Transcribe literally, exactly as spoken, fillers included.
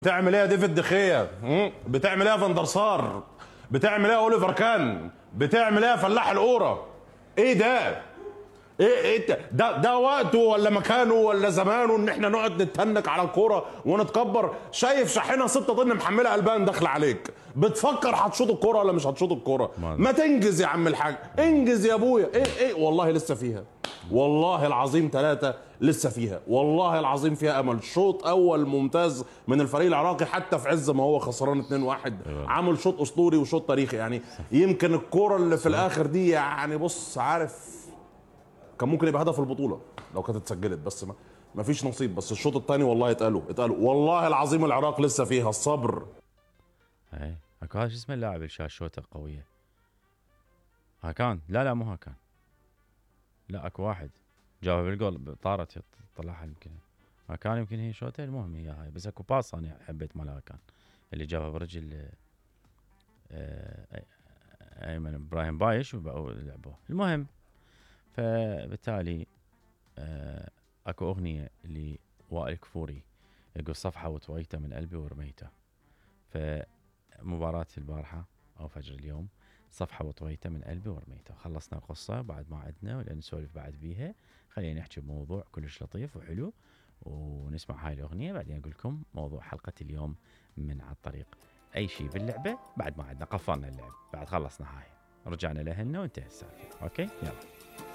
بتعمل ايه يا ديفيد دخيا؟ بتعمل ايه يا فاندر سار؟ بتعمل ايه يا اوليفر كان؟ بتعمل ايه يا فلاح القوره؟ ايه ده؟ ايه ايه ده؟ ده, ده وقته ولا مكانه ولا زمانه ان احنا نقعد نتنك على الكوره ونتكبر؟ شايف شاحنه ستة طن محمله البان داخله عليك، بتفكر هتشوط الكوره ولا مش هتشوط الكوره؟ ما تنجز يا عم الحاج، انجز يا ابويا. ايه ايه والله لسه فيها، والله العظيم ثلاثة لسه فيها، والله العظيم فيها امل. شوط اول ممتاز من الفريق العراقي حتى في عز ما هو خسران اتنين واحد، عامل شوط اسطوري وشوط تاريخي. يعني يمكن الكوره اللي في الاخر دي يعني بص عارف كان ممكن يبقى هدف البطوله لو كانت اتسجلت، بس ما ما فيش نصيب. بس الشوط الثاني والله اتقالوا اتقالوا والله العظيم العراق لسه فيها الصبر. اي اكو هذا شو اسمه اللاعب اللي شال شوطه قويه؟ هاكان. لا لا مو هاكان، لا اكو واحد جابها بالجول طارت طلعها يمكن هاكان، يمكن هي شوطه. المهم هي هاي، بس اكو باص انا حبيت مال هاكان اللي جابها برجل ايمن ابراهيم بايش ولعبوه. المهم فبالتالي اكو اغنيه لوائل كفوري يقول صفحه وطويته من قلبي ورميته. فمباراة البارحة او فجر اليوم صفحه وطويته من قلبي ورميته. خلصنا القصه بعد ما عدنا ولا نسولف بعد بيها. خلينا نحكي بموضوع كلش لطيف وحلو ونسمع هاي الاغنيه، بعدين اقول لكم موضوع حلقه اليوم من على الطريق. اي شيء باللعبه بعد ما عدنا قفلنا اللعب، بعد خلصنا هاي رجعنا لهنا وانتهى السالفه. اوكي يلا.